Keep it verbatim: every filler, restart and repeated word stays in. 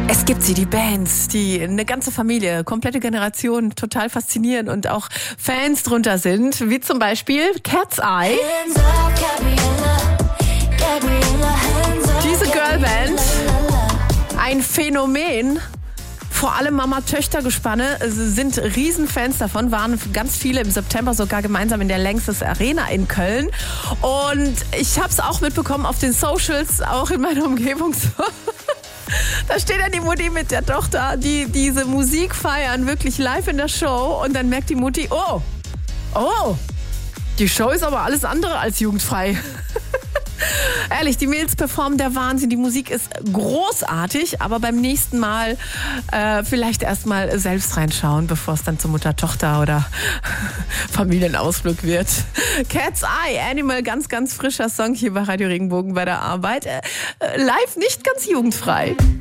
Es gibt sie, die Bands, die eine ganze Familie, komplette Generation total faszinieren und auch Fans drunter sind, wie zum Beispiel Cat's Eye. Diese Girlband, ein Phänomen. Vor allem Mama-Töchter-Gespanne sind Riesenfans davon, waren ganz viele im September sogar gemeinsam in der Längstes Arena in Köln. Und ich habe es auch mitbekommen auf den Socials, auch in meiner Umgebung so. Da steht dann die Mutti mit der Tochter, die diese Musik feiern, wirklich live in der Show. Und dann merkt die Mutti, oh, oh, die Show ist aber alles andere als jugendfrei. Ehrlich, die Mädels performen der Wahnsinn. Die Musik ist großartig, aber beim nächsten Mal äh, vielleicht erstmal selbst reinschauen, bevor es dann zu Mutter-Tochter oder Familienausflug wird. Cat's Eye, Animal, ganz, ganz frischer Song hier bei Radio Regenbogen bei der Arbeit. Äh, live nicht ganz jugendfrei.